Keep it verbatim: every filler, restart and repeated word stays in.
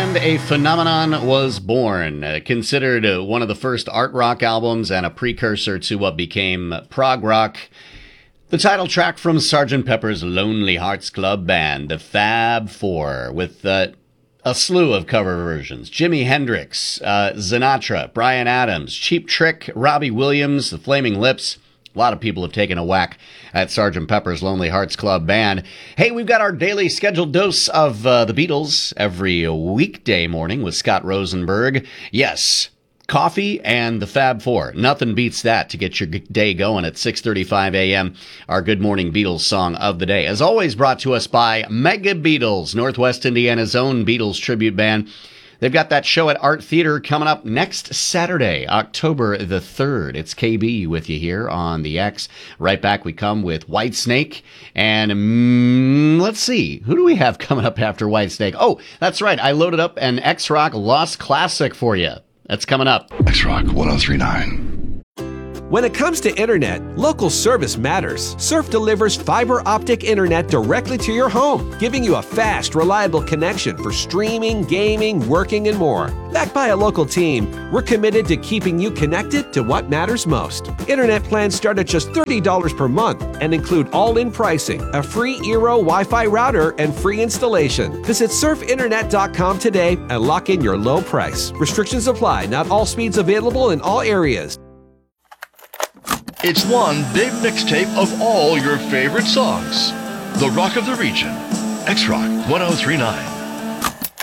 and a phenomenon was born. Uh, considered uh, one of the first art rock albums and a precursor to what became prog rock. The title track from Sergeant Pepper's Lonely Hearts Club Band, the Fab Four, with uh, a slew of cover versions. Jimi Hendrix, uh, Sinatra, Bryan Adams, Cheap Trick, Robbie Williams, The Flaming Lips. A lot of people have taken a whack at Sergeant Pepper's Lonely Hearts Club Band. Hey, we've got our daily scheduled dose of uh, the Beatles every weekday morning with Scott Rosenberg. Yes, coffee and the Fab Four. Nothing beats that to get your day going at six thirty-five a.m. Our Good Morning Beatles song of the day. As always, brought to us by Mega Beatles, Northwest Indiana's own Beatles tribute band. They've got that show at Art Theater coming up next Saturday, October the third. It's K B with you here on the X. Right back we come with Whitesnake. And mm, let's see, who do we have coming up after Whitesnake? Oh, that's right. I loaded up an X-Rock Lost Classic for you. That's coming up. X-Rock one oh three point nine. When it comes to internet, local service matters. Surf delivers fiber optic internet directly to your home, giving you a fast, reliable connection for streaming, gaming, working, and more. Backed by a local team, we're committed to keeping you connected to what matters most. Internet plans start at just thirty dollars per month and include all-in pricing, a free Eero Wi-Fi router, and free installation. Visit surf internet dot com today and lock in your low price. Restrictions apply. Not all speeds available in all areas. It's one big mixtape of all your favorite songs. The Rock of the Region. X-Rock one oh three point nine.